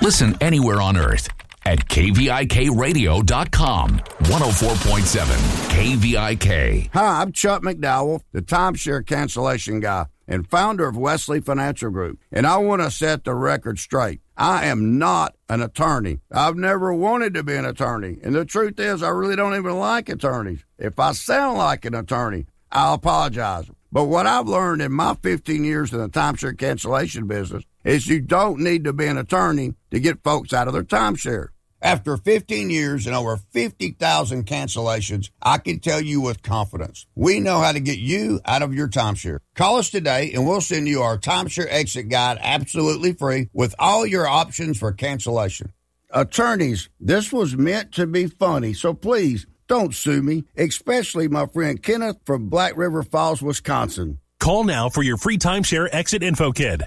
Listen anywhere on earth at KVIKradio.com. 104.7 KVIK. Hi, I'm Chuck McDowell, the timeshare cancellation guy and founder of Wesley Financial Group. And I want to set the record straight. I am not an attorney. I've never wanted to be an attorney. And the truth is, I really don't even like attorneys. If I sound like an attorney, I'll apologize. But what I've learned in my 15 years in the timeshare cancellation business is you don't need to be an attorney to get folks out of their timeshare. After 15 years and over 50,000 cancellations, I can tell you with confidence, we know how to get you out of your timeshare. Call us today and we'll send you our timeshare exit guide absolutely free with all your options for cancellation. Attorneys, this was meant to be funny, so please don't sue me, especially my friend Kenneth from Black River Falls, Wisconsin. Call now for your free timeshare exit info kit.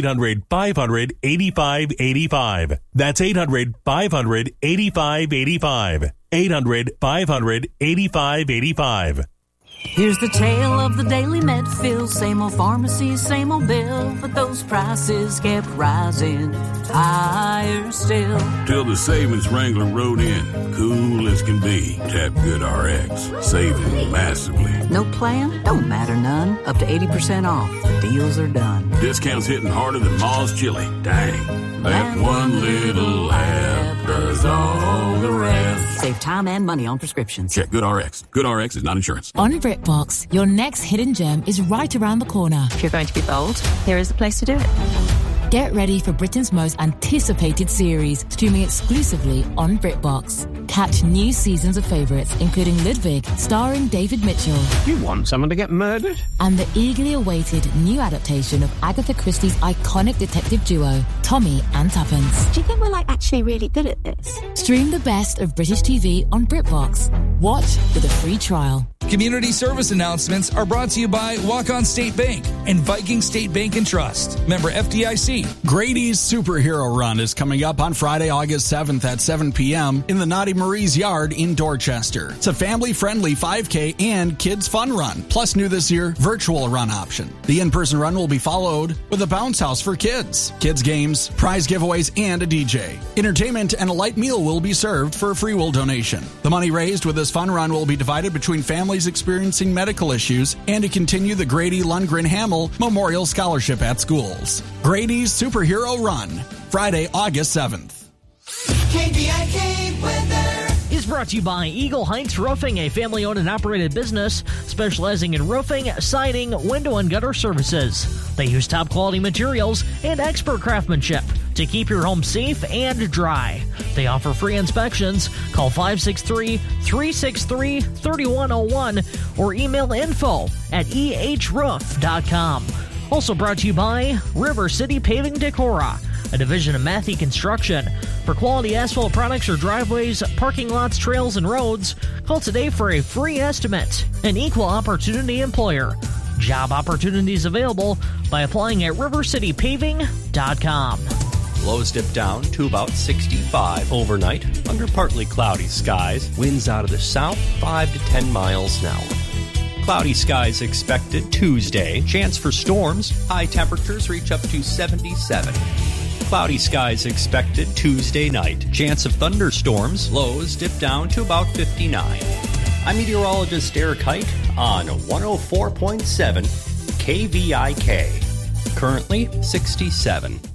800-500-8585. That's 800-500-8585. 800-500-8585. Here's the tale of the Daily Medfield. Same old pharmacy, same old bill, but those prices kept rising higher still. Till the savings Wrangler rode in, cool as can be. Tap Good RX, saving massively. No plan? Don't matter none. Up to 80% off. Deals are done. Discounts hitting harder than Ma's chili. Dang, that one little app does all the rest. Save time and money on prescriptions. Check Good RX. Good RX is not insurance. On BritBox, your next hidden gem is right around the corner. If you're going to be bold, here is the place to do it. Get ready for Britain's most anticipated series, streaming exclusively on BritBox. Catch new seasons of favourites, including Ludwig, starring David Mitchell. You want someone to get murdered? And the eagerly awaited new adaptation of Agatha Christie's iconic detective duo, Tommy and Tuppence. Do you think we're actually really good at this? Stream the best of British TV on BritBox. Watch with a free trial. Community service announcements are brought to you by Walk-On State Bank and Viking State Bank and Trust. Member FDIC. Grady's Superhero Run is coming up on Friday, August 7th at 7 p.m. in the Naughty Marie's Yard in Dorchester. It's a family-friendly 5K and kids fun run. Plus new this year, virtual run option. The in-person run will be followed with a bounce house for kids, kids games, prize giveaways, and a DJ. Entertainment and a light meal will be served for a free will donation. The money raised with this fun run will be divided between families experiencing medical issues and to continue the Grady Lundgren Hamill Memorial Scholarship at schools. Grady's Superhero Run, Friday, August 7th. KVIK weather is brought to you by Eagle Heights Roofing, a family-owned and operated business specializing in roofing, siding, window, and gutter services. They use top-quality materials and expert craftsmanship to keep your home safe and dry. They offer free inspections. Call 563-363-3101 or email info@ehroof.com. Also brought to you by River City Paving Decorah, a division of Matthey Construction. For quality asphalt products or driveways, parking lots, trails, and roads, call today for a free estimate. An equal opportunity employer. Job opportunities available by applying at rivercitypaving.com. Lows dip down to about 65 overnight under partly cloudy skies. Winds out of the south 5 to 10 miles an hour. Cloudy skies expected Tuesday. Chance for storms. High temperatures reach up to 77. Cloudy skies expected Tuesday night. Chance of thunderstorms. Lows dip down to about 59. I'm meteorologist Eric Height on 104.7 KVIK. Currently 67.